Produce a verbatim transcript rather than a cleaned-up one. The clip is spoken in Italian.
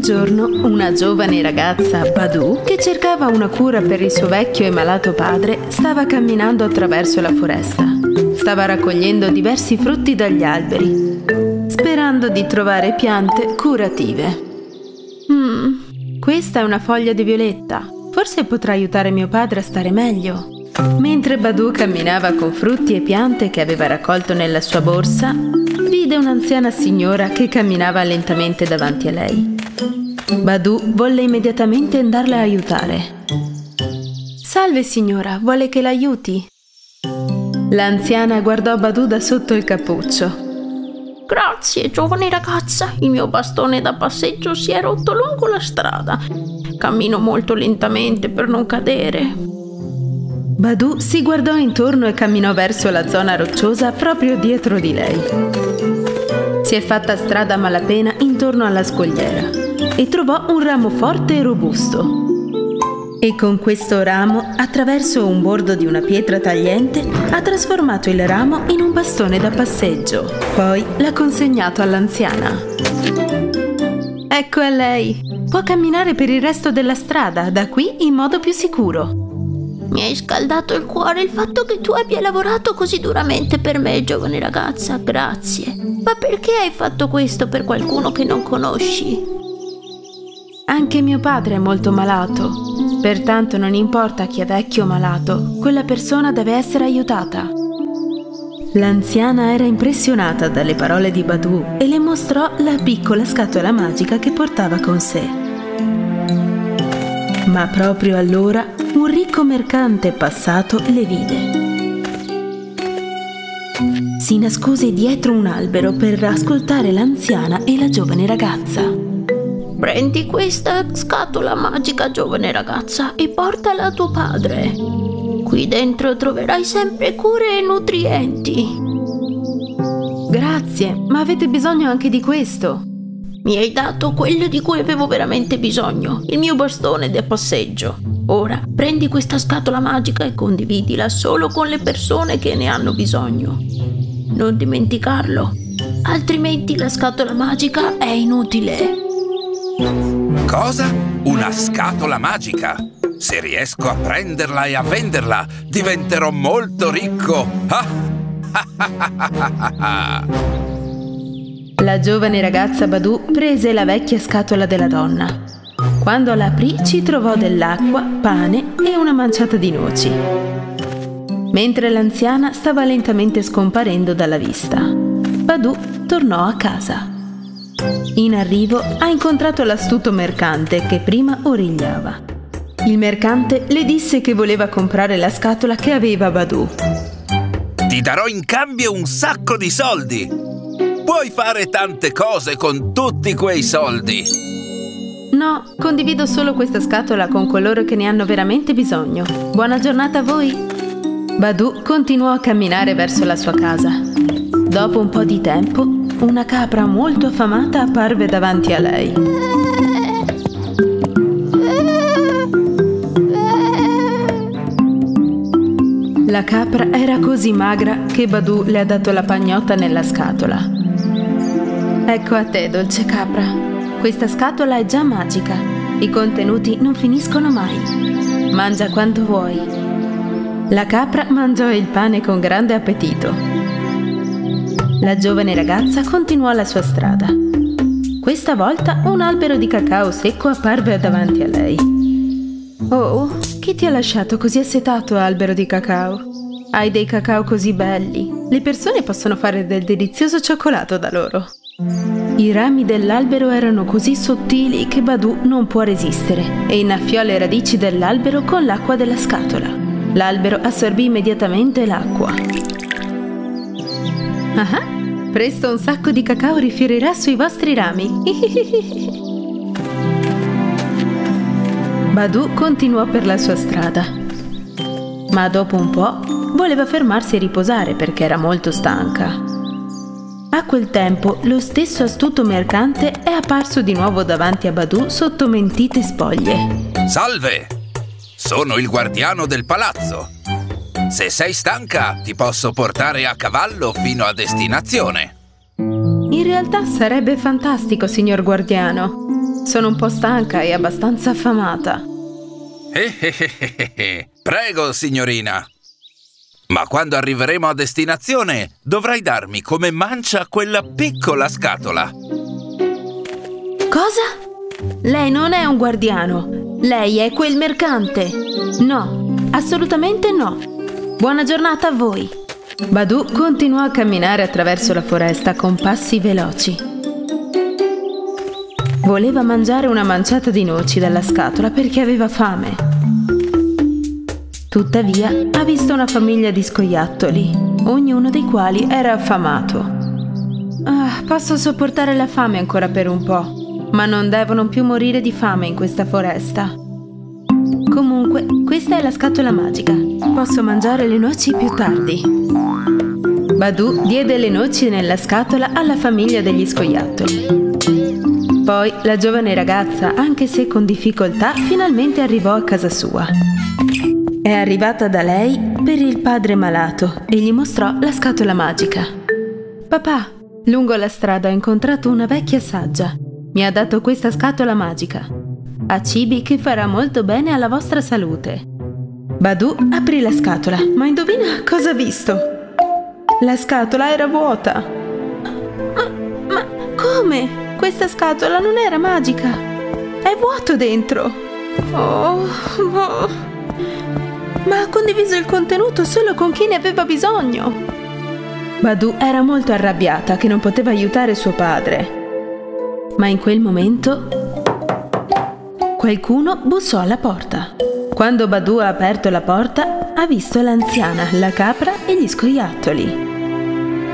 giorno, una giovane ragazza, Badu, che cercava una cura per il suo vecchio e malato padre, stava camminando attraverso la foresta. Stava raccogliendo diversi frutti dagli alberi, sperando di trovare piante curative. Hmm, questa è una foglia di violetta. Forse potrà aiutare mio padre a stare meglio. Mentre Badu camminava con frutti e piante che aveva raccolto nella sua borsa, vide un'anziana signora che camminava lentamente davanti a lei. Badu volle immediatamente andarla a aiutare. «Salve signora, vuole che l'aiuti?» L'anziana guardò Badu da sotto il cappuccio. «Grazie, giovane ragazza. Il mio bastone da passeggio si è rotto lungo la strada. Cammino molto lentamente per non cadere». Badu si guardò intorno e camminò verso la zona rocciosa proprio dietro di lei. Si è fatta strada a malapena intorno alla scogliera e trovò un ramo forte e robusto. E con questo ramo, attraverso un bordo di una pietra tagliente, ha trasformato il ramo in un bastone da passeggio. Poi l'ha consegnato all'anziana. «Ecco a lei. Può camminare per il resto della strada, da qui in modo più sicuro». «Mi hai scaldato il cuore il fatto che tu abbia lavorato così duramente per me, giovane ragazza. Grazie. Ma perché hai fatto questo per qualcuno che non conosci?» «Anche mio padre è molto malato. Pertanto non importa chi è vecchio o malato, quella persona deve essere aiutata». L'anziana era impressionata dalle parole di Badu e le mostrò la piccola scatola magica che portava con sé. Ma proprio allora un ricco mercante passato le vide. Si nascose dietro un albero per ascoltare l'anziana e la giovane ragazza. «Prendi questa scatola magica, giovane ragazza, e portala a tuo padre. Qui dentro troverai sempre cure e nutrienti». «Grazie, ma avete bisogno anche di questo». «Mi hai dato quello di cui avevo veramente bisogno, il mio bastone da passeggio. Ora prendi questa scatola magica e condividila solo con le persone che ne hanno bisogno. Non dimenticarlo, altrimenti la scatola magica è inutile». «Cosa? Una scatola magica? Se riesco a prenderla e a venderla, diventerò molto ricco!» La giovane ragazza Badu prese la vecchia scatola della donna. Quando la aprì ci trovò dell'acqua, pane e una manciata di noci. Mentre l'anziana stava lentamente scomparendo dalla vista, Badu tornò a casa. In arrivo ha incontrato l'astuto mercante che prima origliava. Il mercante le disse che voleva comprare la scatola che aveva Badu. «Ti darò in cambio un sacco di soldi! Puoi fare tante cose con tutti quei soldi!» «No, condivido solo questa scatola con coloro che ne hanno veramente bisogno. Buona giornata a voi!» Badu continuò a camminare verso la sua casa. Dopo un po' di tempo, una capra molto affamata apparve davanti a lei. La capra era così magra che Badu le ha dato la pagnotta nella scatola. «Ecco a te, dolce capra. Questa scatola è già magica. I contenuti non finiscono mai. Mangia quanto vuoi». La capra mangiò il pane con grande appetito. La giovane ragazza continuò la sua strada. Questa volta un albero di cacao secco apparve davanti a lei. «Oh, chi ti ha lasciato così assetato, albero di cacao? Hai dei cacao così belli. Le persone possono fare del delizioso cioccolato da loro». I rami dell'albero erano così sottili che Badu non può resistere e innaffiò le radici dell'albero con l'acqua della scatola. L'albero assorbì immediatamente l'acqua. Ah, presto un sacco di cacao rifiorirà sui vostri rami. Badu continuò per la sua strada, ma dopo un po' voleva fermarsi e riposare perché era molto stanca. A quel tempo lo stesso astuto mercante è apparso di nuovo davanti a Badu sotto mentite spoglie. «Salve! Sono il guardiano del palazzo. Se sei stanca, ti posso portare a cavallo fino a destinazione». «In realtà sarebbe fantastico, signor guardiano. Sono un po' stanca e abbastanza affamata. Eh, eh, eh, eh, eh. Prego, signorina. Ma quando arriveremo a destinazione dovrai darmi come mancia quella piccola scatola. Cosa? Lei non è un guardiano. Lei è quel mercante. No, assolutamente no. Buona giornata a voi. Badu continuò a camminare attraverso la foresta con passi veloci. Voleva mangiare una manciata di noci dalla scatola perché aveva fame. Tuttavia, ha visto una famiglia di scoiattoli, ognuno dei quali era affamato. Ah, posso sopportare la fame ancora per un po', ma non devono più morire di fame in questa foresta. Comunque, questa è la scatola magica. Posso mangiare le noci più tardi. Badu diede le noci nella scatola alla famiglia degli scoiattoli. Poi la giovane ragazza, anche se con difficoltà, finalmente arrivò a casa sua. È arrivata da lei per il padre malato e gli mostrò la scatola magica. Papà, lungo la strada ho incontrato una vecchia saggia. Mi ha dato questa scatola magica. Ha cibi che farà molto bene alla vostra salute. Badu aprì la scatola, ma indovina cosa ha visto? La scatola era vuota. Ma, ma come? Questa scatola non era magica. È vuoto dentro. Oh, oh. Ma ha condiviso il contenuto solo con chi ne aveva bisogno. Badu era molto arrabbiata che non poteva aiutare suo padre. Ma in quel momento qualcuno bussò alla porta. Quando Badu ha aperto la porta, ha visto l'anziana, la capra e gli scoiattoli.